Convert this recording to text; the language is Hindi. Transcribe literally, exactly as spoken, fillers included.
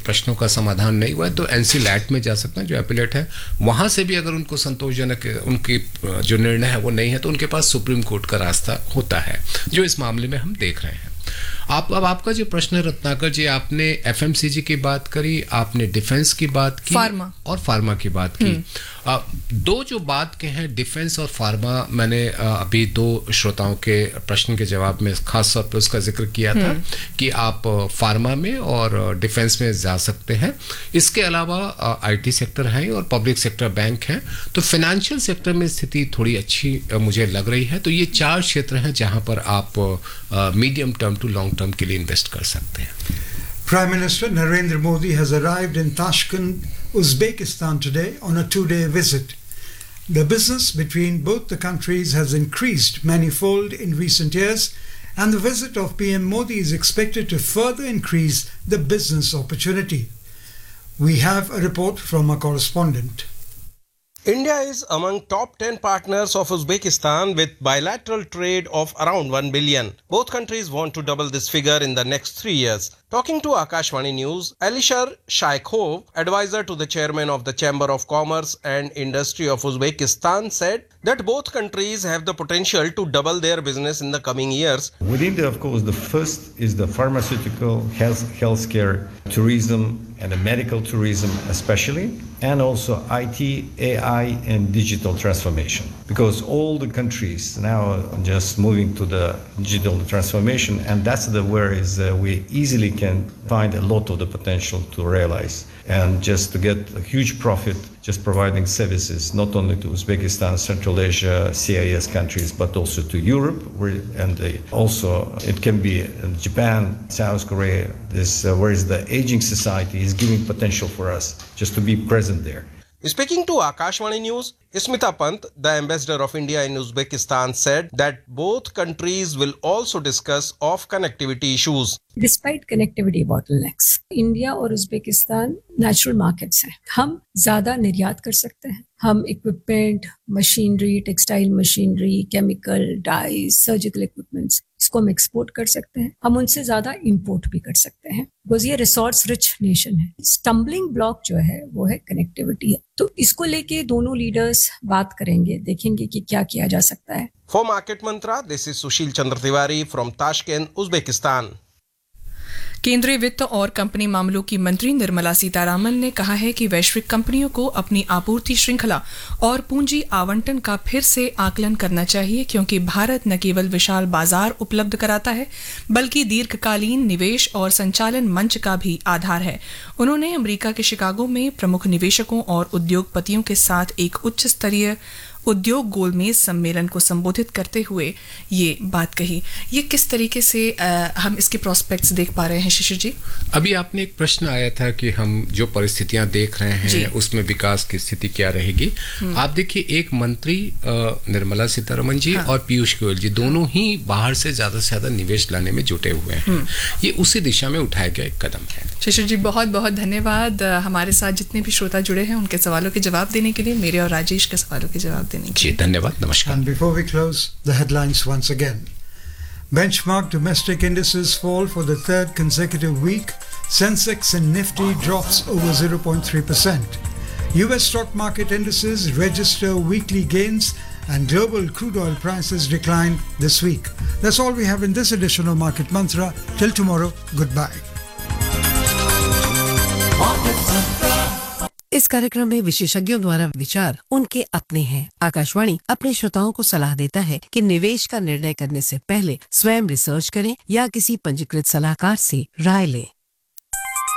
प्रश्नों का समाधान नहीं हुआ है तो एनसीलैट में जा सकते हैं, जो एपिलेट है, वहाँ से भी अगर उनको संतोषजनक उनकी जो निर्णय है वो नहीं है तो उनके पास सुप्रीम कोर्ट का रास्ता होता है, जो इस मामले में हम देख रहे हैं। आप अब आपका जो प्रश्न है रत्नाकर जी, आपने एफएमसीजी की बात करी, आपने डिफेंस की बात की, फार्मा और फार्मा की बात की। आ, दो जो बात के हैं डिफेंस और फार्मा, मैंने आ, अभी दो श्रोताओं के प्रश्न के जवाब में खास तौर पर उसका जिक्र किया था कि आप फार्मा में और डिफेंस में जा सकते हैं। इसके अलावा आईटी सेक्टर है और पब्लिक सेक्टर बैंक है, तो फाइनेंशियल सेक्टर में स्थिति थोड़ी अच्छी आ, मुझे लग रही है। तो ये चार क्षेत्र हैं जहां पर आप medium term to long term के लिए इन्वेस्ट कर सकते हैं। Prime Minister Narendra Modi has arrived in Tashkent, Uzbekistan today on a two-day visit. The business between both the countries has increased manifold in recent years, and the visit of P M Modi is expected to further increase the business opportunity. We have a report from our correspondent. India is among top ten partners of Uzbekistan with bilateral trade of around one billion. Both countries want to double this figure in the next three years. Talking to Akashvani News, Alisher Shaykhov, advisor to the chairman of the Chamber of Commerce and Industry of Uzbekistan, said that both countries have the potential to double their business in the coming years. With India, of course, the first is the pharmaceutical, health, healthcare, tourism, and the medical tourism especially, and also I T, A I, and digital transformation. Because all the countries now are just moving to the digital transformation, and that's the where is uh, we easily can find a lot of the potential to realize and just to get a huge profit just providing services not only to Uzbekistan, Central Asia, C I S countries, but also to Europe, where, and uh, also it can be in Japan, South Korea, this uh, whereas the aging society is giving potential for us just to be present there. Speaking to Akashvani News, Smita Pant, the ambassador of India in Uzbekistan, said that both countries will also discuss of connectivity issues. Despite connectivity bottlenecks, India और उज़्बेकिस्तान नेचुरल मार्केट्स हैं। हम ज़्यादा निर्यात कर सकते हैं। हम equipment, machinery, textile machinery, chemical, dies, surgical equipments, इसको हम एक्सपोर्ट कर सकते हैं। हम उनसे ज़्यादा इंपोर्ट भी कर सकते हैं, बिकॉज ये रिसोर्स रिच नेशन है। स्टम्बलिंग ब्लॉक जो है वो है कनेक्टिविटी। तो इसको लेके दोनों लीडर्स बात करेंगे, देखेंगे कि क्या किया जा सकता है। For Market Mantra, this is Sushil Chandra Tiwari from Tashkent, Uzbekistan. केंद्रीय वित्त और कंपनी मामलों की मंत्री निर्मला सीतारामन ने कहा है कि वैश्विक कंपनियों को अपनी आपूर्ति श्रृंखला और पूंजी आवंटन का फिर से आकलन करना चाहिए, क्योंकि भारत न केवल विशाल बाजार उपलब्ध कराता है बल्कि दीर्घकालीन निवेश और संचालन मंच का भी आधार है। उन्होंने अमेरिका के शिकागो में प्रमुख निवेशकों और उद्योगपतियों के साथ एक उच्च स्तरीय उद्योग गोलमेज सम्मेलन को संबोधित करते हुए ये बात कही। ये किस तरीके से आ, हम इसके प्रोस्पेक्ट्स देख पा रहे हैं शिशिर जी? अभी आपने एक प्रश्न आया था कि हम जो परिस्थितियां देख रहे हैं उसमें विकास की स्थिति क्या रहेगी। आप देखिए, एक मंत्री निर्मला सीतारमण जी हाँ। और पीयूष गोयल जी दोनों ही बाहर से ज्यादा से ज्यादा निवेश लाने में जुटे हुए हैं। ये उसी दिशा में उठाया गया एक कदम है। शिशिर जी बहुत बहुत धन्यवाद हमारे साथ जितने भी श्रोता जुड़े हैं उनके सवालों के जवाब देने के लिए, मेरे और राजेश के सवालों के जवाब जी धन्यवाद, नमस्कार। And before we close, the headlines once again. Benchmark domestic indices fall for the third consecutive week. Sensex and Nifty drops over zero point three percent. U S stock market indices register weekly gains and global crude oil prices decline this week. That's all we have in this edition of Market Mantra. Till tomorrow, goodbye. इस कार्यक्रम में विशेषज्ञों द्वारा विचार उनके अपने हैं। आकाशवाणी अपने श्रोताओं को सलाह देता है कि निवेश का निर्णय करने से पहले स्वयं रिसर्च करें या किसी पंजीकृत सलाहकार से राय लें।